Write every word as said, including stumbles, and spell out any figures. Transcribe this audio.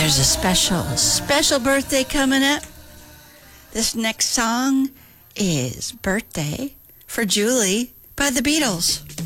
there's a special, special birthday coming up. This next song is Birthday for Julie by the Beatles.